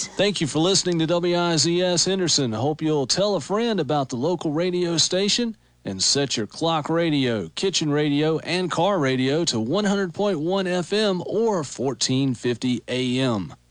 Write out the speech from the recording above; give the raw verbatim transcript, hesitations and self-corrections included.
News. Thank you for listening to W I Z S Henderson. I hope you'll tell a friend about the local radio station and set your clock radio, kitchen radio, and car radio to one hundred point one F M or fourteen fifty A M.